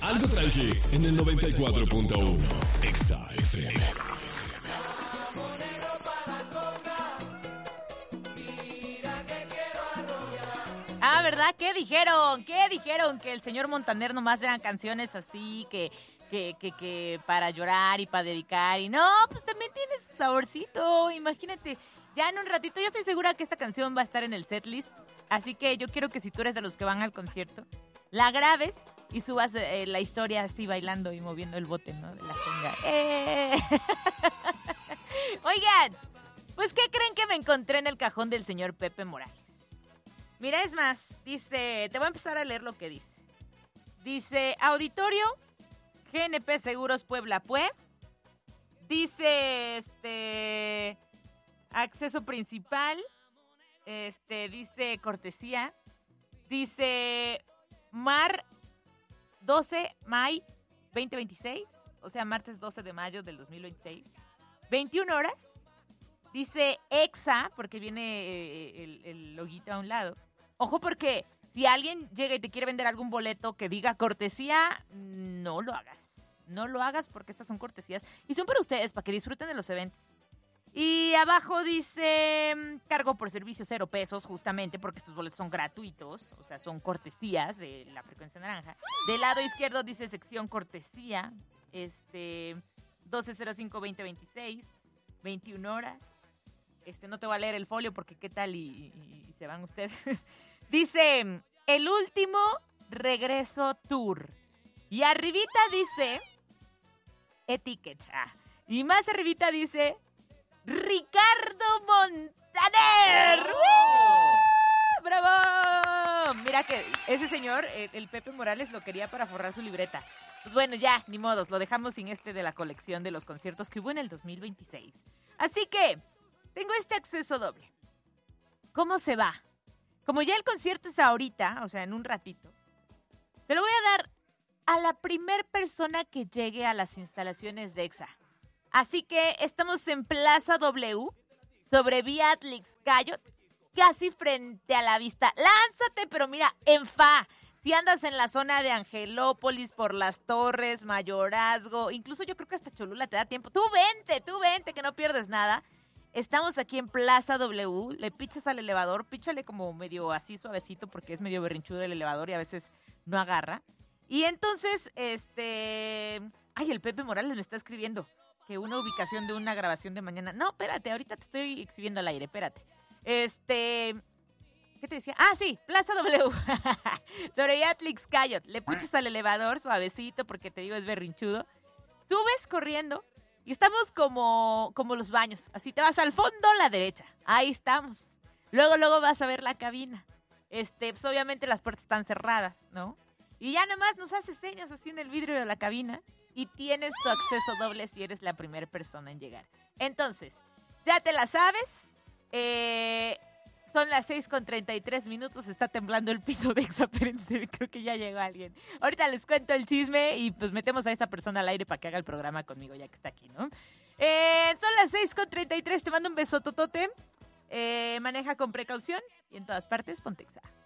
Algo tranqui en el 94.1 Exa FM. Ah, ¿verdad? ¿Qué dijeron? ¿Qué dijeron? Que el señor Montaner nomás eran canciones así, que para llorar y para dedicar. Y no, pues también tiene su saborcito. Imagínate, ya en un ratito, yo estoy segura que esta canción va a estar en el setlist. Así que yo quiero que si tú eres de los que van al concierto, la grabes y subas la historia así bailando y moviendo el bote, ¿no? De la conga. Oigan, pues ¿qué creen que me encontré en el cajón del señor Pepe Morales? Mira, es más, dice, te voy a empezar a leer lo que dice. Dice, auditorio, GNP Seguros Puebla Pue. Dice, acceso principal. Dice cortesía. Dice, Mar 12 May 2026. O sea, martes 12 de mayo del 2026. 21 horas. Dice EXA, porque viene el loguito a un lado. Ojo, porque si alguien llega y te quiere vender algún boleto que diga cortesía, no lo hagas. No lo hagas porque estas son cortesías. Y son para ustedes, para que disfruten de los eventos. Y abajo dice, cargo por servicio 0 pesos, justamente porque estos boletos son gratuitos. O sea, son cortesías de la frecuencia naranja. Del lado izquierdo dice sección cortesía. 12/05/2026, 21 horas. No te voy a leer el folio porque qué tal y se van ustedes. Dice, el último regreso tour. Y arribita dice, etiqueta. Y más arribita dice, Ricardo Montaner. ¡Oh! ¡Bravo! Mira que ese señor, el Pepe Morales, lo quería para forrar su libreta. Pues bueno, ya, ni modos, lo dejamos sin de la colección de los conciertos que hubo en el 2026. Así que tengo este acceso doble. ¿Cómo se va? Como ya el concierto es ahorita, o sea, en un ratito, se lo voy a dar a la primer persona que llegue a las instalaciones de EXA. Así que estamos en Plaza W, sobre Vía Atlixcayot, casi frente a la vista. Lánzate, pero mira, en fa. Si andas en la zona de Angelópolis, por Las Torres, Mayorazgo, incluso yo creo que hasta Cholula te da tiempo. Tú vente, que no pierdes nada. Estamos aquí en Plaza W, le pichas al elevador, píchale como medio así suavecito porque es medio berrinchudo el elevador y a veces no agarra. Y entonces, ay, el Pepe Morales me está escribiendo que una ubicación de una grabación de mañana. No, espérate, ahorita te estoy exhibiendo al aire, espérate. ¿Qué te decía? Ah, sí, Plaza W. Sobre Atlixcayot. Le puchas al elevador suavecito porque te digo es berrinchudo. Subes corriendo y estamos como los baños. Así te vas al fondo a la derecha. Ahí estamos. Luego vas a ver la cabina. Pues obviamente las puertas están cerradas, ¿no? Y ya nomás nos haces señas así en el vidrio de la cabina y tienes tu acceso doble si eres la primera persona en llegar. Entonces, ya te la sabes. Son las 6:33, está temblando el piso de EXA, espérense, creo que ya llegó alguien. Ahorita les cuento el chisme y pues metemos a esa persona al aire para que haga el programa conmigo ya que está aquí, ¿no? Son las 6:33, te mando un beso totote. Maneja con precaución y en todas partes ponte EXA.